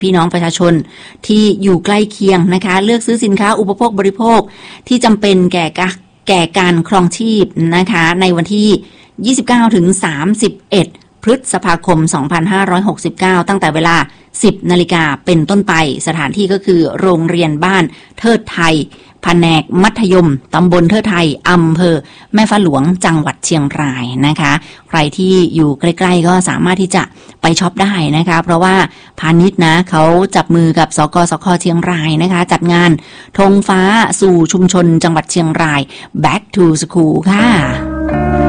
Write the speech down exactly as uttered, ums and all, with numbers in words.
พี่น้องประชาชนที่อยู่ใกล้เคียงนะคะเลือกซื้อสินค้าอุปโภคบริโภคที่จำเป็นแก่แก่การครองชีพนะคะในวันที่ยี่สิบเก้าถึงสามสิบเอ็ดพฤษภาคมสองพันห้าร้อยหกสิบเก้าตั้งแต่เวลา สิบนาฬิกาเป็นต้นไปสถานที่ก็คือโรงเรียนบ้านเทิดไทยแผนกมัธยมตำบลเทิดไทยอำเภอแม่ฟ้าหลวงจังหวัดเชียงรายนะคะใครที่อยู่ใกล้ๆก็สามารถที่จะไปช็อปได้นะคะเพราะว่าพาณิชย์นะเขาจับมือกับสกสคเชียงรายนะคะจัดงานธงฟ้าสู่ชุมชนจังหวัดเชียงราย Back to School ค่ะ